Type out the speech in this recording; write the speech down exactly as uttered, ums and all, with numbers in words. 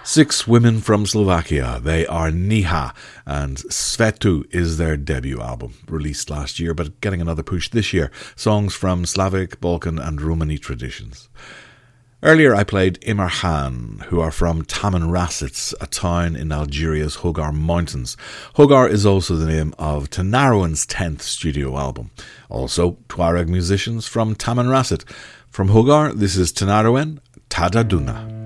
Six women from Slovakia. They are Niha, and Svetu is their debut album, released last year but getting another push this year. Songs from Slavic, Balkan and Romani traditions. Earlier I played Imarhan, who are from Tamanrasset, a town in Algeria's Hogar Mountains. Hogar is also the name of Tanaruen's tenth studio album. Also Tuareg musicians from Tamanrasset. From Hogar, this is Tanaruen, Tadaduna.